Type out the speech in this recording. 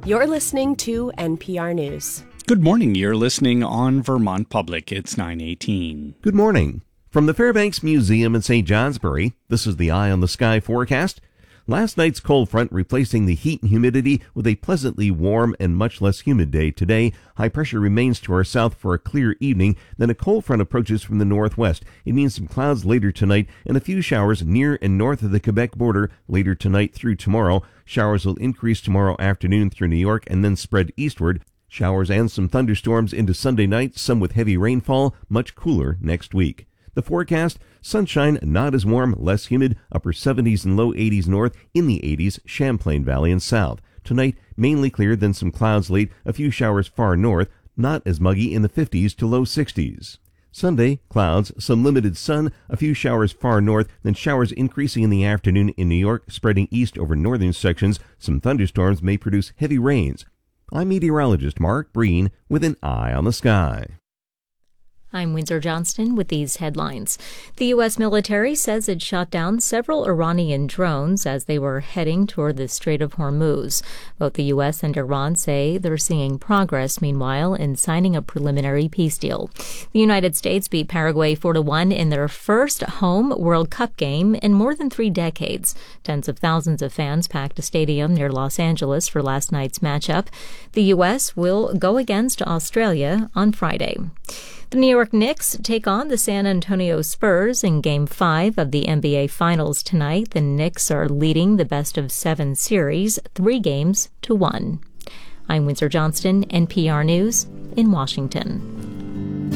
You're listening to NPR News. Good morning. You're listening on Vermont Public. It's 9:18. Good morning. From the Fairbanks Museum in St. Johnsbury, this is the Eye on the Sky forecast. Last night's cold front replacing the heat and humidity with a pleasantly warm and much less humid day today. High pressure remains to our south for a clear evening. Then a cold front approaches from the northwest. It means some clouds later tonight and a few showers near and north of the Quebec border later tonight through tomorrow. Showers will increase tomorrow afternoon through New York and then spread eastward. Showers and some thunderstorms into Sunday night, some with heavy rainfall, much cooler next week. The forecast, sunshine, not as warm, less humid, upper 70s and low 80s north, in the 80s, Champlain Valley and south. Tonight, mainly clear, then some clouds late, a few showers far north, not as muggy in the 50s to low 60s. Sunday, clouds, some limited sun, a few showers far north, then showers increasing in the afternoon in New York, spreading east over northern sections. Some thunderstorms may produce heavy rains. I'm meteorologist Mark Breen with an Eye on the Sky. I'm Windsor Johnston with these headlines. The U.S. military says it shot down several Iranian drones as they were heading toward the Strait of Hormuz. Both the U.S. and Iran say they're seeing progress, meanwhile, in signing a preliminary peace deal. The United States beat Paraguay 4-1 in their first home World Cup game in more than 3 decades. Tens of thousands of fans packed a stadium near Los Angeles for last night's matchup. The U.S. will go against Australia on Friday. The New York Knicks take on the San Antonio Spurs in Game 5 of the NBA Finals tonight. The Knicks are leading the best-of-7 series 3-1. I'm Windsor Johnston, NPR News in Washington.